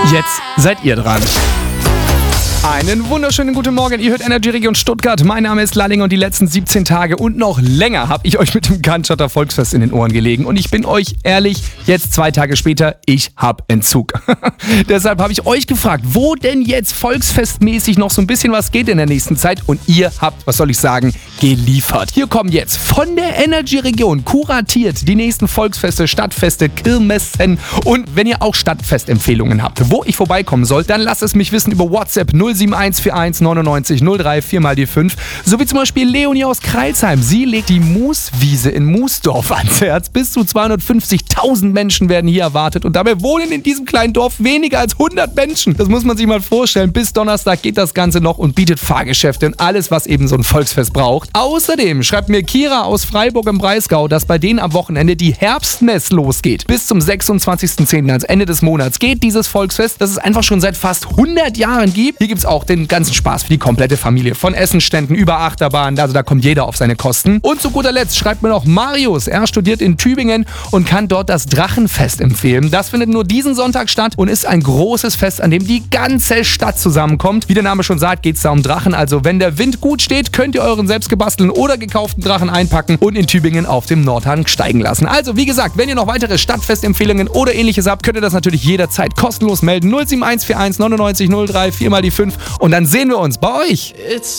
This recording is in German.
Jetzt seid ihr dran. Einen wunderschönen guten Morgen, ihr hört Energy Region Stuttgart. Mein Name ist Lalling und die letzten 17 Tage und noch länger habe ich euch mit dem Cannstatter Volksfest in den Ohren gelegen. Und ich bin euch ehrlich, jetzt 2 Tage später, ich habe Entzug. Deshalb habe ich euch gefragt, wo denn jetzt volksfestmäßig noch so ein bisschen was geht in der nächsten Zeit. Und ihr habt, was soll ich sagen, geliefert. Hier kommen jetzt von der Energy Region kuratiert die nächsten Volksfeste, Stadtfeste, Kirmessen. Und wenn ihr auch Stadtfestempfehlungen habt, wo ich vorbeikommen soll, dann lasst es mich wissen über WhatsApp 07141 99 03 4 mal die 5. So wie zum Beispiel Leonie aus Crailsheim. Sie legt die Mooswiese in Moosdorf ans Herz. Bis zu 250.000 Menschen werden hier erwartet. Und dabei wohnen in diesem kleinen Dorf weniger als 100 Menschen. Das muss man sich mal vorstellen. Bis Donnerstag geht das Ganze noch und bietet Fahrgeschäfte und alles, was eben so ein Volksfest braucht. Außerdem schreibt mir Kira aus Freiburg im Breisgau, dass bei denen am Wochenende die Herbstmess losgeht. Bis zum 26.10., als Ende des Monats, geht dieses Volksfest, das es einfach schon seit fast 100 Jahren gibt. Hier gibt es auch den ganzen Spaß für die komplette Familie. Von Essenständen über Achterbahnen, also da kommt jeder auf seine Kosten. Und zu guter Letzt schreibt mir noch Marius. Er studiert in Tübingen und kann dort das Drachenfest empfehlen. Das findet nur diesen Sonntag statt und ist ein großes Fest, an dem die ganze Stadt zusammenkommt. Wie der Name schon sagt, geht es da um Drachen. Also wenn der Wind gut steht, könnt ihr euren selbstgebastelten oder gekauften Drachen einpacken und in Tübingen auf dem Nordhang steigen lassen. Also wie gesagt, wenn ihr noch weitere Stadtfestempfehlungen oder ähnliches habt, könnt ihr das natürlich jederzeit kostenlos melden. 07141 99 03 4 mal die 5 und dann sehen wir uns bei euch.